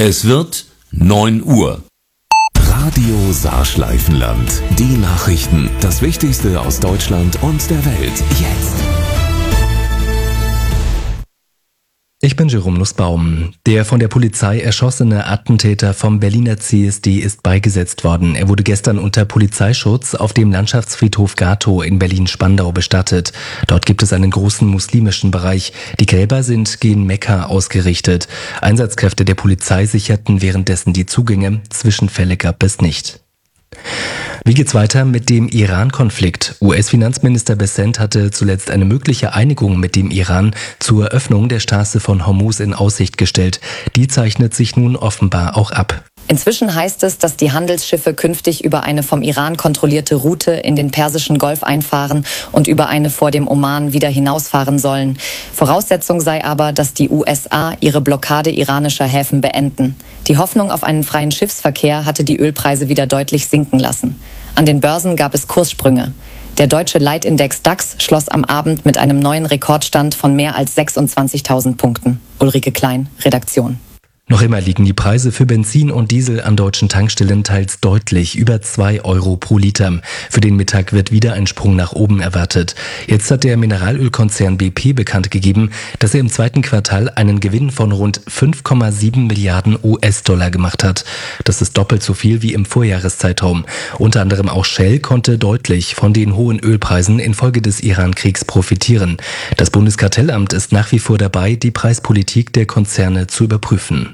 Es wird 9 Uhr. Radio Saarschleifenland. Die Nachrichten. Das Wichtigste aus Deutschland und der Welt. Jetzt. Ich bin Jerome Nussbaum. Der von der Polizei erschossene Attentäter vom Berliner CSD ist beigesetzt worden. Er wurde gestern unter Polizeischutz auf dem Landschaftsfriedhof Gatow in Berlin-Spandau bestattet. Dort gibt es einen großen muslimischen Bereich. Die Gräber sind gen Mekka ausgerichtet. Einsatzkräfte der Polizei sicherten währenddessen die Zugänge. Zwischenfälle gab es nicht. Wie geht's weiter mit dem Iran-Konflikt? US-Finanzminister Bessent hatte zuletzt eine mögliche Einigung mit dem Iran zur Öffnung der Straße von Hormuz in Aussicht gestellt. Die zeichnet sich nun offenbar auch ab. Inzwischen heißt es, dass die Handelsschiffe künftig über eine vom Iran kontrollierte Route in den Persischen Golf einfahren und über eine vor dem Oman wieder hinausfahren sollen. Voraussetzung sei aber, dass die USA ihre Blockade iranischer Häfen beenden. Die Hoffnung auf einen freien Schiffsverkehr hatte die Ölpreise wieder deutlich sinken lassen. An den Börsen gab es Kurssprünge. Der deutsche Leitindex DAX schloss am Abend mit einem neuen Rekordstand von mehr als 26.000 Punkten. Ulrike Klein, Redaktion. Noch immer liegen die Preise für Benzin und Diesel an deutschen Tankstellen teils deutlich über 2 Euro pro Liter. Für den Mittag wird wieder ein Sprung nach oben erwartet. Jetzt hat der Mineralölkonzern BP bekannt gegeben, dass er im zweiten Quartal einen Gewinn von rund 5,7 Milliarden US-Dollar gemacht hat. Das ist doppelt so viel wie im Vorjahreszeitraum. Unter anderem auch Shell konnte deutlich von den hohen Ölpreisen infolge des Iran-Kriegs profitieren. Das Bundeskartellamt ist nach wie vor dabei, die Preispolitik der Konzerne zu überprüfen.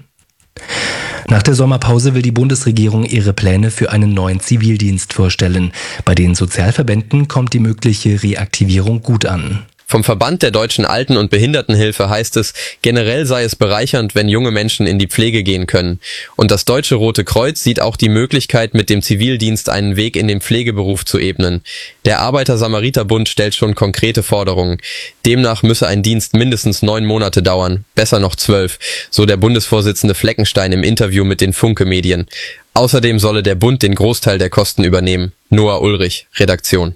Nach der Sommerpause will die Bundesregierung ihre Pläne für einen neuen Zivildienst vorstellen. Bei den Sozialverbänden kommt die mögliche Reaktivierung gut an. Vom Verband der Deutschen Alten- und Behindertenhilfe heißt es, generell sei es bereichernd, wenn junge Menschen in die Pflege gehen können. Und das Deutsche Rote Kreuz sieht auch die Möglichkeit, mit dem Zivildienst einen Weg in den Pflegeberuf zu ebnen. Der Arbeiter-Samariter-Bund stellt schon konkrete Forderungen. Demnach müsse ein Dienst mindestens 9 Monate dauern, besser noch 12, so der Bundesvorsitzende Fleckenstein im Interview mit den Funke-Medien. Außerdem solle der Bund den Großteil der Kosten übernehmen. Noah Ulrich, Redaktion.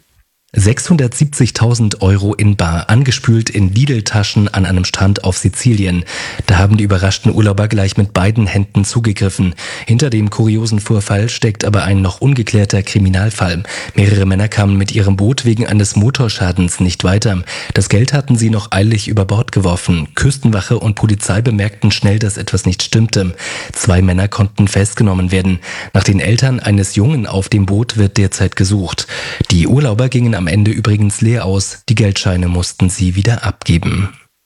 670.000 Euro in bar, angespült in Lidl-Taschen an einem Strand auf Sizilien. Da haben die überraschten Urlauber gleich mit beiden Händen zugegriffen. Hinter dem kuriosen Vorfall steckt aber ein noch ungeklärter Kriminalfall. Mehrere Männer kamen mit ihrem Boot wegen eines Motorschadens nicht weiter. Das Geld hatten sie noch eilig über Bord geworfen. Küstenwache und Polizei bemerkten schnell, dass etwas nicht stimmte. 2 Männer konnten festgenommen werden. Nach den Eltern eines Jungen auf dem Boot wird derzeit gesucht. Die Urlauber gingen am Ende übrigens leer aus. Die Geldscheine mussten sie wieder abgeben.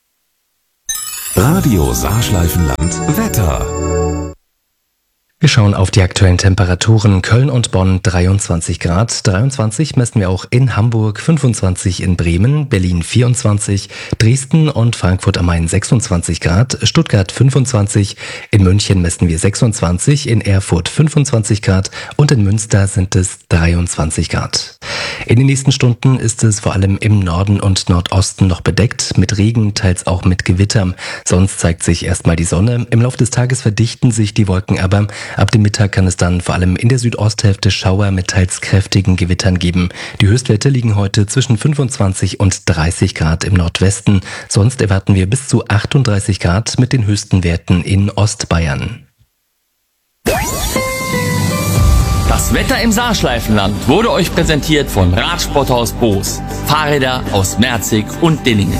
Radio Saarschleifenland. Wetter. Wir schauen auf die aktuellen Temperaturen. Köln und Bonn 23 Grad, 23 messen wir auch in Hamburg, 25 in Bremen, Berlin 24, Dresden und Frankfurt am Main 26 Grad, Stuttgart 25, in München messen wir 26, in Erfurt 25 Grad und in Münster sind es 23 Grad. In den nächsten Stunden ist es vor allem im Norden und Nordosten noch bedeckt, mit Regen, teils auch mit Gewitter. Sonst zeigt sich erstmal die Sonne. Im Laufe des Tages verdichten sich die Wolken aber. Ab dem Mittag kann es dann vor allem in der Südosthälfte Schauer mit teils kräftigen Gewittern geben. Die Höchstwerte liegen heute zwischen 25 und 30 Grad im Nordwesten. Sonst erwarten wir bis zu 38 Grad mit den höchsten Werten in Ostbayern. Das Wetter im Saarschleifenland wurde euch präsentiert von Radsporthaus Boos. Fahrräder aus Merzig und Dinningen.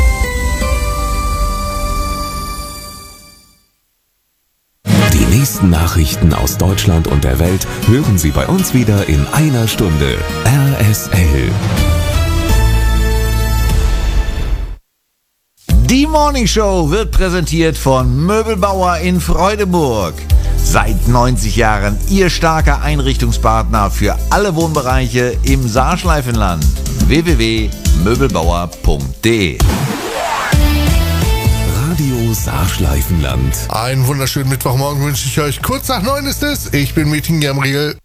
Die nächsten Nachrichten aus Deutschland und der Welt hören Sie bei uns wieder in einer Stunde. RSL. Die Morning Show wird präsentiert von Möbelbauer in Freudeburg. Seit 90 Jahren Ihr starker Einrichtungspartner für alle Wohnbereiche im Saarschleifenland. www.möbelbauer.de. Radio Saarschleifenland. Einen wunderschönen Mittwochmorgen wünsche ich euch. Kurz nach 9 ist es. Ich bin Meeting Jamriel.